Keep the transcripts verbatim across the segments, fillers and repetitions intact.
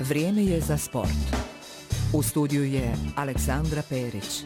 Vrijeme je za sport. U studiju je Aleksandra Perić.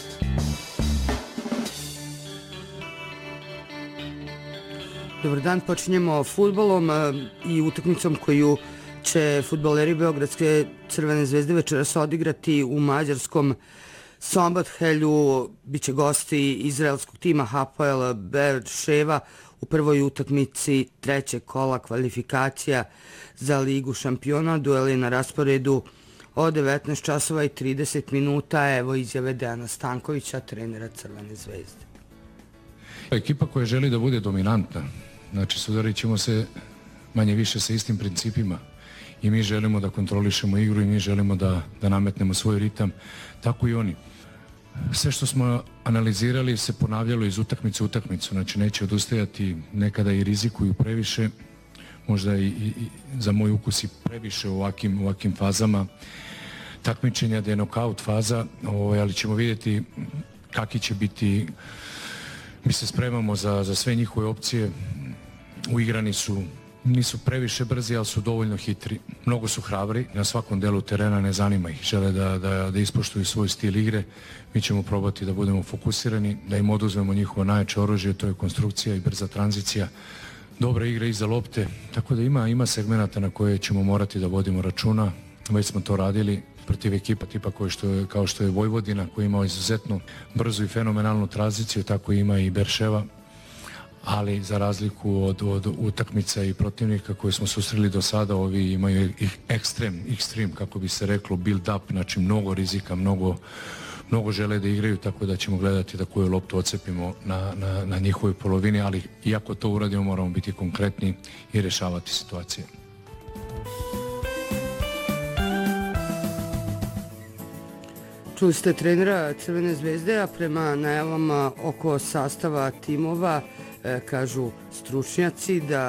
Dobar dan, počinjemo fudbalom i utakmicom koju će fudbaleri Beogradske Crvene zvezde večeras odigrati u mađarskom Sombathelju. Biće gosti izraelskog tima Hapoel Beer-Ševa u prvoj utakmici trećeg kola kvalifikacija za Ligu šampiona. Duel je na rasporedu od devetnaest časova i trideset minuta. Evo izjave Dejana Stankovića, trenera Crvene zvezde. Ekipa koja želi da bude dominantna, znači sudarit ćemo se manje više sa istim principima i mi želimo da kontrolišemo igru i mi želimo da, da nametnemo svoj ritam, tako i oni. Sve što smo analizirali se ponavljalo iz utakmice u utakmicu, znači neće odustajati, nekada i rizikuju previše, možda i, i, i za moj ukus i previše u ovakvim, ovakvim fazama takmičenja, da je nokaut faza, ovaj, ali ćemo vidjeti kakvi će biti. Mi se spremamo za, za sve njihove opcije, uigrani su, nisu previše brzi, ali su dovoljno hitri. Mnogo su hrabri, na svakom delu terena ne zanima ih, žele da, da, da ispoštuju svoj stil igre. Mi ćemo probati da budemo fokusirani, da im oduzmemo njihovo najjače oružje, to je konstrukcija i brza tranzicija, dobra igra iza lopte, tako da ima, ima segmenata na koje ćemo morati da vodimo računa. Već smo to radili protiv ekipa tipa koji što je, kao što je Vojvodina, koji ima izuzetno brzu i fenomenalnu tranziciju, tako ima i Beer-Ševa, ali za razliku od, od utakmica i protivnika koje smo susreli do sada, ovi imaju ekstrem, ekstrem, kako bi se reklo, build up, znači mnogo rizika, mnogo, mnogo žele da igraju, tako da ćemo gledati da koju loptu ocepimo na, na, na njihovoj polovini, ali iako to uradimo moramo biti konkretni i rešavati situacije. Čuli ste trenera Crvene zvezde, a prema najavama oko sastava timova kažu stručnjaci da